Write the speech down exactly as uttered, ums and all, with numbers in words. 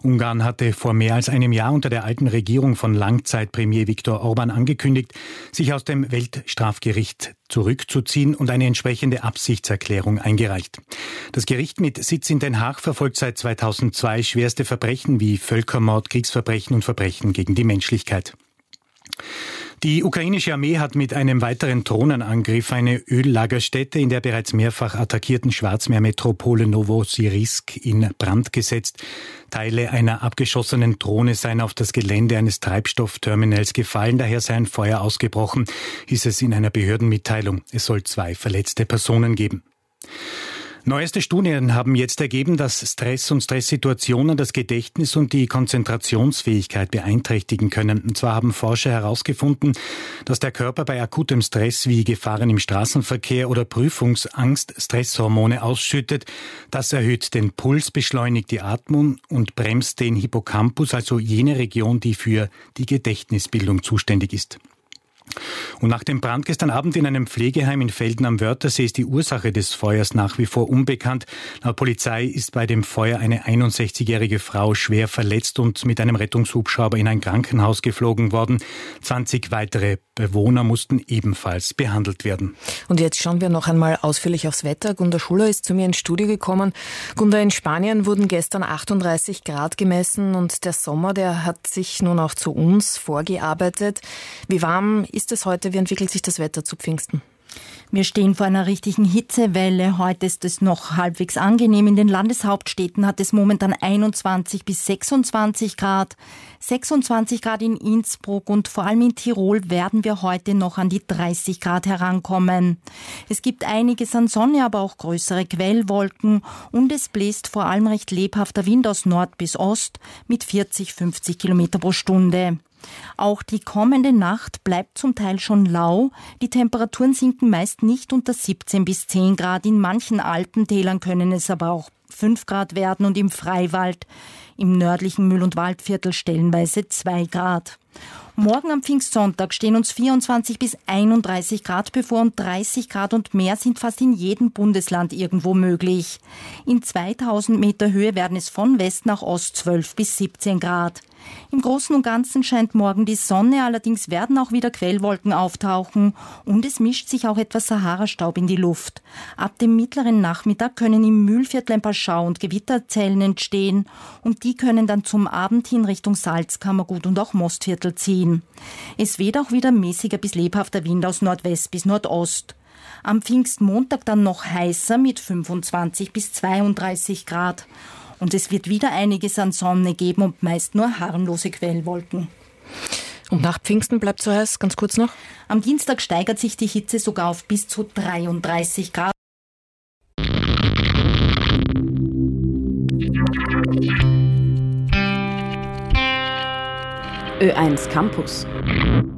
Ungarn hatte vor mehr als einem Jahr unter der alten Regierung von Langzeitpremier Viktor Orban angekündigt, sich aus dem Weltstrafgericht zurückzuziehen und eine entsprechende Absichtserklärung eingereicht. Das Gericht mit Sitz in Den Haag verfolgt seit zweitausendzwei schwerste Verbrechen wie Völkermord, Kriegsverbrechen und Verbrechen gegen die Menschlichkeit. Die ukrainische Armee hat mit einem weiteren Drohnenangriff eine Öllagerstätte in der bereits mehrfach attackierten Schwarzmeermetropole Novosibirsk in Brand gesetzt. Teile einer abgeschossenen Drohne seien auf das Gelände eines Treibstoffterminals gefallen, daher sei ein Feuer ausgebrochen, hieß es in einer Behördenmitteilung. Es soll zwei verletzte Personen geben. Neueste Studien haben jetzt ergeben, dass Stress und Stresssituationen das Gedächtnis und die Konzentrationsfähigkeit beeinträchtigen können. Und zwar haben Forscher herausgefunden, dass der Körper bei akutem Stress wie Gefahren im Straßenverkehr oder Prüfungsangst Stresshormone ausschüttet. Das erhöht den Puls, beschleunigt die Atmung und bremst den Hippocampus, also jene Region, die für die Gedächtnisbildung zuständig ist. Und nach dem Brand gestern Abend in einem Pflegeheim in Velden am Wörthersee ist die Ursache des Feuers nach wie vor unbekannt. Laut Polizei ist bei dem Feuer eine einundsechzigjährige Frau schwer verletzt und mit einem Rettungshubschrauber in ein Krankenhaus geflogen worden. zwanzig weitere Bewohner mussten ebenfalls behandelt werden. Und jetzt schauen wir noch einmal ausführlich aufs Wetter. Gunda Schuler ist zu mir ins Studio gekommen. Gunda, in Spanien wurden gestern achtunddreißig Grad gemessen und der Sommer, der hat sich nun auch zu uns vorgearbeitet. Wie warm ist es heute? Wie entwickelt sich das Wetter zu Pfingsten? Wir stehen vor einer richtigen Hitzewelle. Heute ist es noch halbwegs angenehm. In den Landeshauptstädten hat es momentan einundzwanzig bis sechsundzwanzig Grad. sechsundzwanzig Grad in Innsbruck und vor allem in Tirol werden wir heute noch an die dreißig Grad herankommen. Es gibt einiges an Sonne, aber auch größere Quellwolken und es bläst vor allem recht lebhafter Wind aus Nord bis Ost mit vierzig, fünfzig Kilometer pro Stunde. Auch die kommende Nacht bleibt zum Teil schon lau. Die Temperaturen sinken meist nicht unter siebzehn bis zehn Grad. In manchen Alpentälern können es aber auch fünf Grad werden und im Freiwald, im nördlichen Mühl- und Waldviertel stellenweise zwei Grad. Morgen am Pfingstsonntag stehen uns vierundzwanzig bis einunddreißig Grad bevor und dreißig Grad und mehr sind fast in jedem Bundesland irgendwo möglich. In zweitausend Meter Höhe werden es von West nach Ost zwölf bis siebzehn Grad. Im Großen und Ganzen scheint morgen die Sonne, allerdings werden auch wieder Quellwolken auftauchen und es mischt sich auch etwas Sahara-Staub in die Luft. Ab dem mittleren Nachmittag können im Mühlviertel ein paar Schau- und Gewitterzellen entstehen und die können dann zum Abend hin Richtung Salzkammergut und auch Mostviertel ziehen. Es weht auch wieder mäßiger bis lebhafter Wind aus Nordwest bis Nordost. Am Pfingstmontag dann noch heißer mit fünfundzwanzig bis zweiunddreißig Grad. Und es wird wieder einiges an Sonne geben und meist nur harmlose Quellwolken. Und nach Pfingsten bleibt es so heiß, ganz kurz noch? Am Dienstag steigert sich die Hitze sogar auf bis zu dreiunddreißig Grad. Ö eins Campus.